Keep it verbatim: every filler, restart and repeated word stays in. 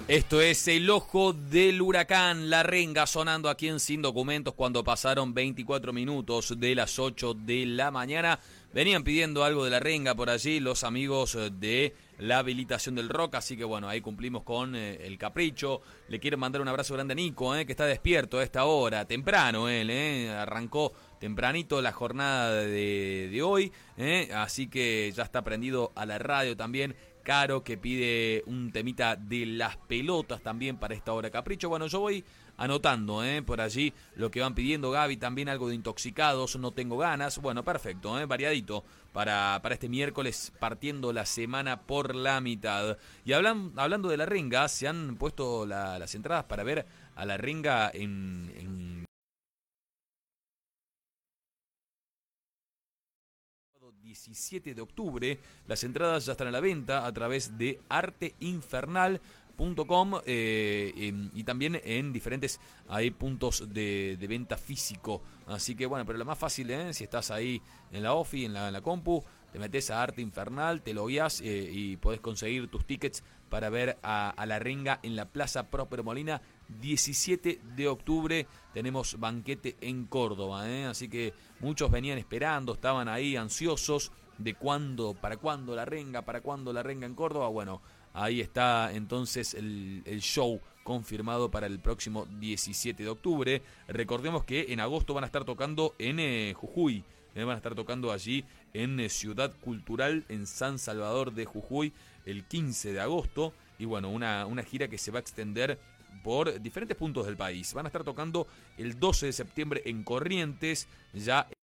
Esto es El Ojo del Huracán, La Renga sonando aquí en Sin Documentos cuando pasaron veinticuatro minutos de las ocho de la mañana. Venían pidiendo algo de La Renga por allí los amigos de la habilitación del rock, así que bueno, ahí cumplimos con eh, el capricho. Le quiero mandar un abrazo grande a Nico, eh, que está despierto a esta hora, temprano él, eh, arrancó tempranito la jornada de, de hoy, eh, así que ya está prendido a la radio también. Caro, que pide un temita de Las Pelotas también para esta hora capricho. Bueno, yo voy anotando eh, por allí lo que van pidiendo. Gaby también algo de Intoxicados, No Tengo Ganas. Bueno, perfecto, eh, variadito para, para este miércoles partiendo la semana por la mitad. Y hablan, hablando de La Renga, se han puesto la, las entradas para ver a La Renga en... en diecisiete de octubre. Las entradas ya están a la venta a través de arte infernal punto com eh, eh, y también en diferentes hay puntos de, de venta físico. Así que bueno, pero lo más fácil, ¿eh? Si estás ahí en la ofi, en la, en la compu, te metes a Arte Infernal, te logueas eh, y podés conseguir tus tickets para ver a, a La Renga en la Plaza Próspero Molina. diecisiete de octubre tenemos banquete en Córdoba, ¿eh? Así que muchos venían esperando, estaban ahí ansiosos de cuándo, para cuándo La Renga, para cuándo La Renga en Córdoba. Bueno, ahí está entonces el, el show confirmado para el próximo diecisiete de octubre. Recordemos que en agosto van a estar tocando en eh, Jujuy, eh, van a estar tocando allí en eh, Ciudad Cultural en San Salvador de Jujuy el quince de agosto. Y bueno, una, una gira que se va a extender por diferentes puntos del país. Van a estar tocando el doce de septiembre en Corrientes, ya